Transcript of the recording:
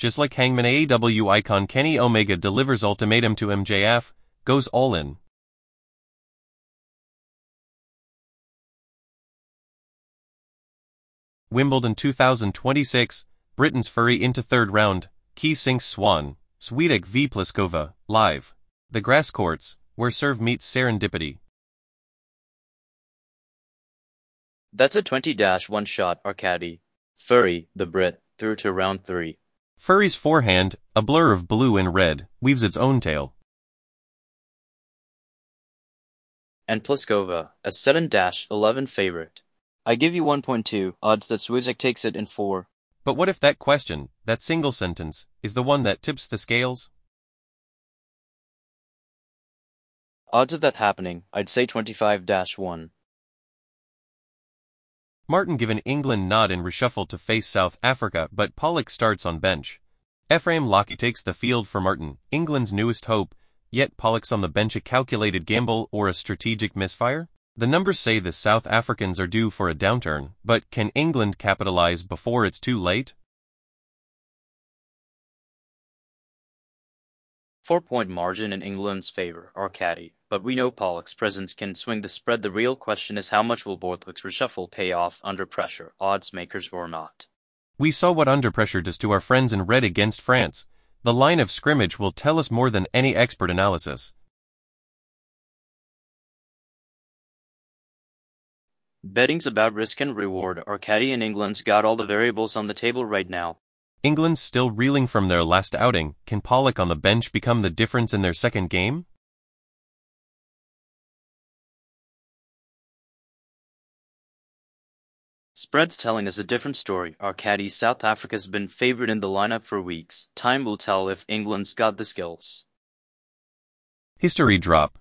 just like Hangman AEW icon Kenny Omega delivers ultimatum to MJF, goes all in. Wimbledon 2026, Britain's Fury into third round, Key sinks Swan, Swiatek v Pliskova, live. The grass courts, where serve meets serendipity. That's a 20-1 shot, Arcady. Fury, the Brit, through to round 3. Fury's forehand, a blur of blue and red, weaves its own tale. And Pliskova, a 7-11 favorite. I give you 1.2 odds that Swiatek takes it in 4. But what if that question, that single sentence, is the one that tips the scales? Odds of that happening, I'd say 25-1. Martin given England nod and reshuffle to face South Africa, but Pollock starts on bench. Ephraim Lockie takes the field for Martin, England's newest hope, yet Pollock's on the bench, a calculated gamble or a strategic misfire? The numbers say the South Africans are due for a downturn, but can England capitalize before it's too late? 4-point margin in England's favor, Arcady, but we know Pollock's presence can swing the spread. The real question is how much will Borthwick's reshuffle pay off under pressure, odds makers or not. We saw what under pressure does to our friends in red against France. The line of scrimmage will tell us more than any expert analysis. Betting's about risk and reward, Arcady, and England's got all the variables on the table right now. England's still reeling from their last outing. Can Pollock on the bench become the difference in their second game? Spread's telling us a different story, Arcady. South Africa's been favored in the lineup for weeks. Time will tell if England's got the skills. History drop.